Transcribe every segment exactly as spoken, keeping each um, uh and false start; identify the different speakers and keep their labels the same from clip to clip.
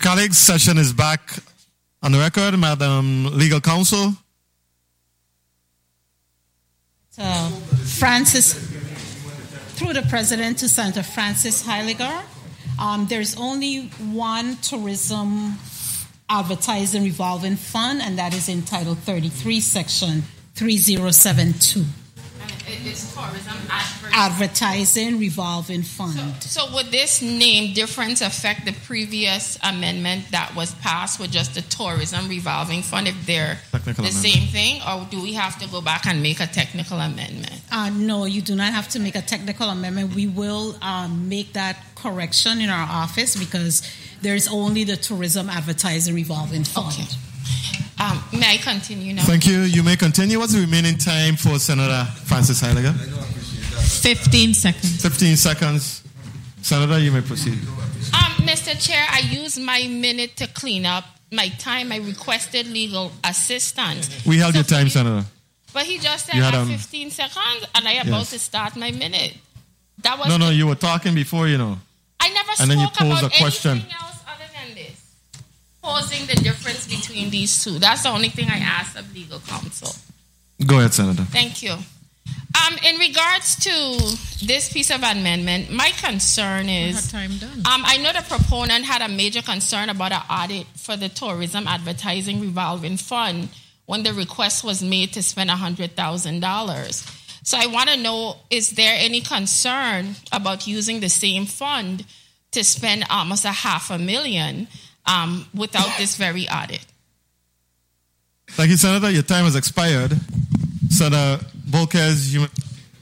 Speaker 1: Colleagues, session is back on the record. Madam Legal Counsel.
Speaker 2: Uh, Francis, through the President to Senator Francis Heiliger. Um, there's only one tourism advertising revolving fund, and that is in Title thirty-three, Section three zero seven two.
Speaker 3: It's tourism advertising.
Speaker 2: Advertising revolving fund.
Speaker 3: So, so would this name difference affect the previous amendment that was passed with just the tourism revolving fund if they're
Speaker 1: technical
Speaker 3: the
Speaker 1: amendment.
Speaker 3: same thing, or do we have to go back and make a technical amendment?
Speaker 2: Uh, no, you do not have to make a technical amendment. We will um, make that correction in our office because there's only the tourism advertising revolving fund.
Speaker 3: Okay. Um, may I continue now?
Speaker 1: Thank you. You may continue. What's the remaining time for Senator Francis Heiliger?
Speaker 4: Fifteen seconds.
Speaker 1: Fifteen seconds. Senator, you may proceed.
Speaker 3: Um, Mister Chair, I used my minute to clean up my time. I requested legal assistance.
Speaker 1: We held
Speaker 3: So
Speaker 1: your time,
Speaker 3: you,
Speaker 1: Senator.
Speaker 3: But he just said
Speaker 1: You had,
Speaker 3: I
Speaker 1: um,
Speaker 3: have fifteen seconds, and I about
Speaker 1: yes.
Speaker 3: to start my minute. That was
Speaker 1: No, no,
Speaker 3: the,
Speaker 1: you were talking before, you know.
Speaker 3: I never
Speaker 1: and
Speaker 3: spoke
Speaker 1: then you posed
Speaker 3: about
Speaker 1: a question.
Speaker 3: anything else other than this. Posing the difference between these two. That's the only thing I asked of legal counsel.
Speaker 1: Go ahead, Senator.
Speaker 3: Thank you. Um, in regards to this piece of amendment, my concern is,
Speaker 4: time done.
Speaker 3: um, I know the proponent had a major concern about an audit for the tourism advertising revolving fund when the request was made to spend one hundred thousand dollars. So I want to know, is there any concern about using the same fund to spend almost a half a million um, without this very audit?
Speaker 1: Thank you, Senator. Your time has expired. Senator Bolkes, you may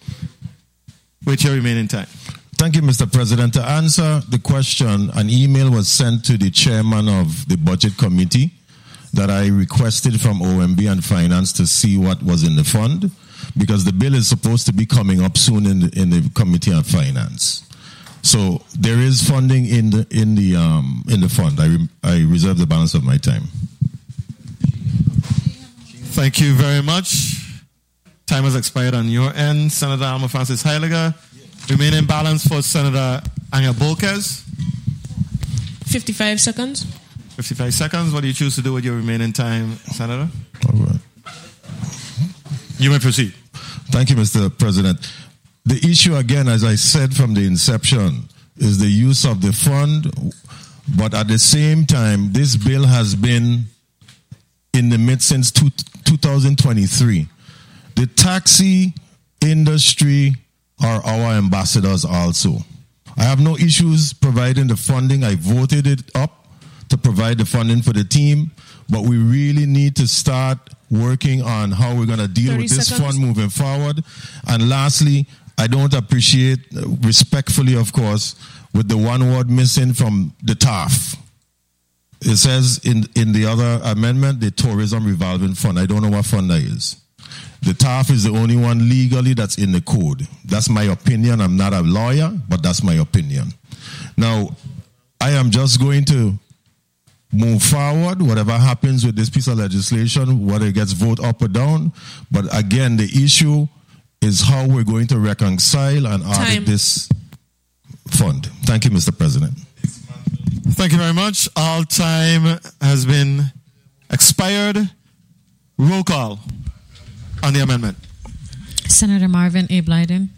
Speaker 1: wait your remaining time.
Speaker 5: Thank you, Mister President. To answer the question, an email was sent to the chairman of the Budget Committee that I requested from O M B and Finance to see what was in the fund, because the bill is supposed to be coming up soon in the, in the Committee on Finance. So there is funding in the in the um, in the fund. I re- I reserve the balance of my time.
Speaker 1: Thank you very much. Time has expired on your end. Senator Alma Francis Heiliger. Remaining balance for Senator Angel Bolkes.
Speaker 4: Fifty-five seconds.
Speaker 1: fifty-five seconds. What do you choose to do with your remaining time, Senator?
Speaker 5: All right.
Speaker 1: You may proceed.
Speaker 5: Thank you, Mister President. The issue, again, as I said from the inception, is the use of the fund, but at the same time, this bill has been in the midst since two, two thousand twenty-three. The taxi industry are our ambassadors also. I have no issues providing the funding. I voted it up to provide the funding for the team, but we really need to start working on how we're going to deal with this
Speaker 4: seconds.
Speaker 5: fund moving forward. And lastly, I don't appreciate, respectfully of course, with the one word missing from the T A F. It says in, in the other amendment, the tourism revolving fund. I don't know what fund that is. The T A F is the only one legally that's in the code. That's my opinion. I'm not a lawyer, but that's my opinion. Now, I am just going to move forward, whatever happens with this piece of legislation, whether it gets voted up or down. But again, the issue is how we're going to reconcile and audit
Speaker 4: Time.
Speaker 5: this fund. Thank you, Mister President.
Speaker 1: Thank you very much. All time has been expired. Roll call on the amendment.
Speaker 4: Senator Marvin A. Blyden.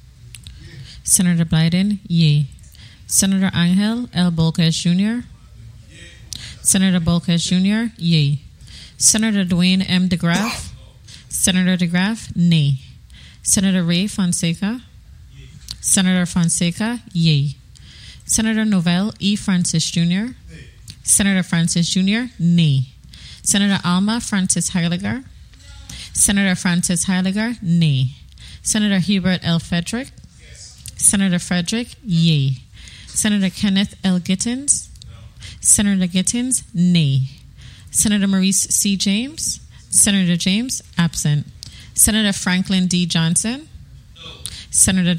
Speaker 4: Senator Blyden, yea. Senator Angel L. Bolkes Junior Senator Bolkes Junior, yea. Senator Dwayne M. DeGraff. Senator DeGraff, nay. Senator Ray Fonseca. Senator Fonseca, yea. Senator Novell E. Francis Junior Senator Francis Junior, nay. Senator Alma Francis Heiliger. Senator Francis Heiliger, nay. Senator Hubert L. Frederick. Senator Frederick, yea. Senator Kenneth L. Gittins. Senator Gittins, nay. Senator Maurice C. James. Senator James, absent. Senator Franklin D. Johnson. Senator